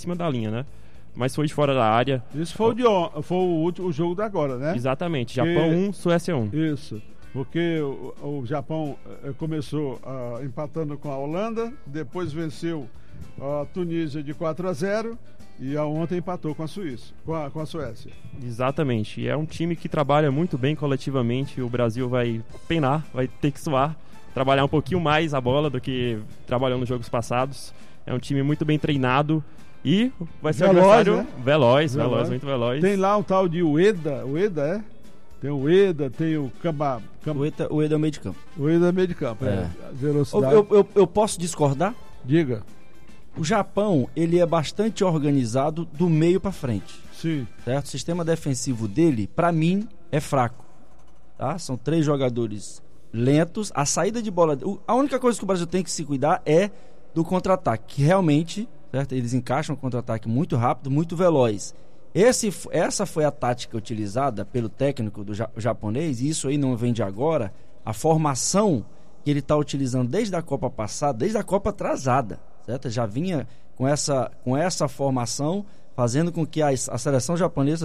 cima da linha, né? Mas foi de fora da área. Isso foi o último jogo da agora, né? Exatamente, Japão 1, Suécia 1. Isso, porque o Japão começou empatando com a Holanda, depois venceu a Tunísia de 4-0 e ontem empatou com a Suíça, com a Suécia. Exatamente, e é um time que trabalha muito bem coletivamente. O Brasil vai penar, vai ter que suar, trabalhar um pouquinho mais a bola do que trabalhou nos jogos passados. É um time muito bem treinado e vai ser veloz, adversário, né? Veloz, muito veloz. Tem lá um tal de Ueda, tem o Ueda, tem o Camba. O Ueda é o meio de campo. O Ueda é meio de campo, velocidade. Eu posso discordar? Diga. O Japão, ele é bastante organizado do meio para frente. Sim. Certo? O sistema defensivo dele, para mim, é fraco. Tá? São 3 jogadores lentos. A saída de bola... A única coisa que o Brasil tem que se cuidar é do contra-ataque, que realmente, certo? Eles encaixam um contra-ataque muito rápido, muito veloz. Essa foi a tática utilizada pelo técnico do japonês, e isso aí não vem de agora. A formação que ele está utilizando desde a Copa passada, desde a Copa atrasada, certo? Já vinha com essa formação, fazendo com que a seleção japonesa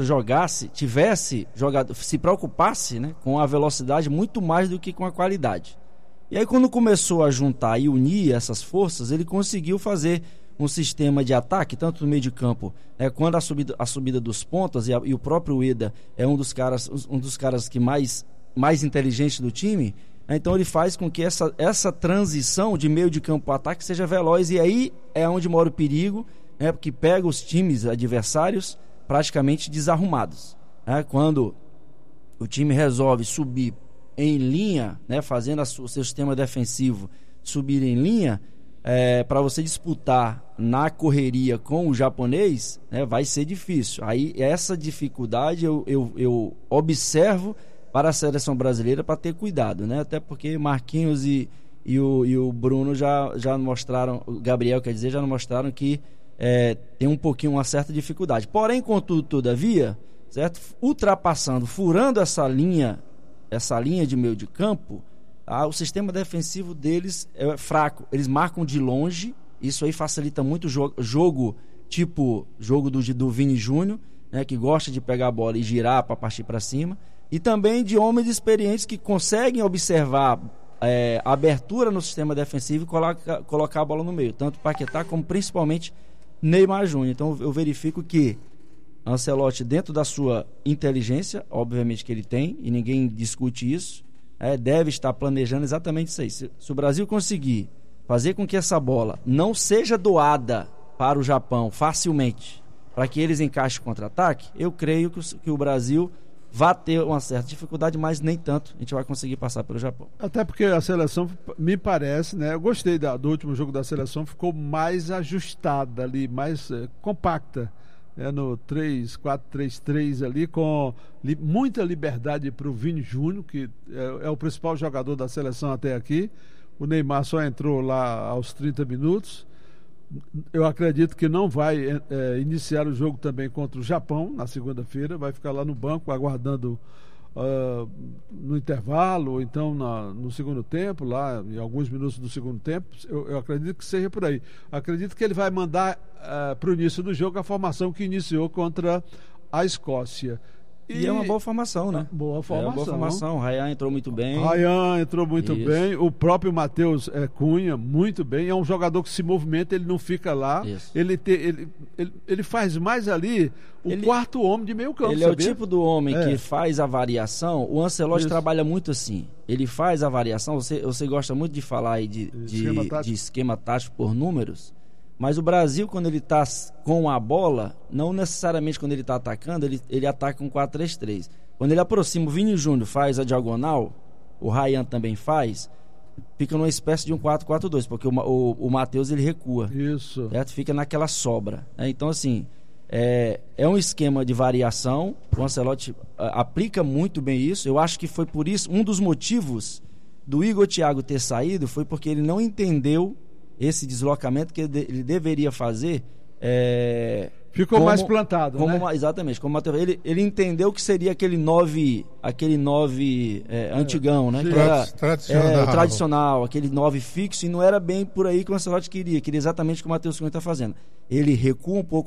se preocupasse, né, com a velocidade muito mais do que com a qualidade. E aí, quando começou a juntar e unir essas forças, ele conseguiu fazer um sistema de ataque, tanto no meio de campo, quando a subida dos pontas, e o próprio Ueda é um dos caras que mais inteligente do time, então ele faz com que essa transição de meio de campo para ataque seja veloz, e aí é onde mora o perigo, porque pega os times adversários praticamente desarrumados. Quando o time resolve subir em linha, fazendo o seu sistema defensivo subir em linha, para você disputar na correria com o japonês, vai ser difícil. Aí essa dificuldade eu observo para a seleção brasileira, para ter cuidado, até porque Marquinhos e o Bruno já mostraram, o Gabriel quer dizer, já mostraram que tem uma certa dificuldade. Porém, contudo, todavia, certo? Furando essa linha de meio de campo, o sistema defensivo deles é fraco. Eles marcam de longe, isso aí facilita muito o jogo, tipo jogo do Vini Júnior, que gosta de pegar a bola e girar para partir para cima, e também de homens experientes que conseguem observar a abertura no sistema defensivo e colocar a bola no meio, tanto Paquetá como principalmente Neymar Júnior. Então eu verifico que Ancelotti, dentro da sua inteligência, obviamente que ele tem, e ninguém discute isso, deve estar planejando exatamente isso aí. Se o Brasil conseguir fazer com que essa bola não seja doada para o Japão facilmente, para que eles encaixem contra-ataque, eu creio que o Brasil vai ter uma certa dificuldade, mas nem tanto a gente vai conseguir passar pelo Japão. Até porque a seleção, me parece, eu gostei do último jogo da seleção, ficou mais ajustada ali, mais compacta. No 3-4-3-3 ali, com muita liberdade para o Vini Júnior, que é o principal jogador da seleção até aqui. O Neymar só entrou lá aos 30 minutos. Eu acredito que não vai iniciar o jogo também contra o Japão na segunda-feira, vai ficar lá no banco aguardando no intervalo, ou então no segundo tempo, lá em alguns minutos do segundo tempo. Eu acredito que seja por aí. Acredito que ele vai mandar para o início do jogo a formação que iniciou contra a Escócia. E é uma boa formação, né? Boa formação. Boa formação. O Rayan entrou muito bem. Bem. O próprio Matheus Cunha, muito bem. É um jogador que se movimenta, ele não fica lá. Ele faz mais ali quarto homem de meio campo. Ele é o tipo do homem que faz a variação. O Ancelotti trabalha muito assim. Ele faz a variação. Você gosta muito de falar aí de esquema tático por números. Mas o Brasil, quando ele está com a bola, não necessariamente quando ele está atacando, ele ataca com 4-3-3. Quando ele aproxima, o Vini Júnior faz a diagonal, o Rayan também faz, fica numa espécie de um 4-4-2, porque o Matheus ele recua. Isso. Certo? Fica naquela sobra. Então, assim, é um esquema de variação. O Ancelotti aplica muito bem isso. Eu acho que foi por isso, um dos motivos do Igor Thiago ter saído foi porque ele não entendeu esse deslocamento que ele deveria fazer. Ficou mais plantado, né? Exatamente. Como ele entendeu que seria aquele 9 antigão, né? Tradicional, aquele 9 fixo, e não era bem por aí que o Ancelotti queria exatamente o que o Matheus Cunha está fazendo. Ele recua um pouco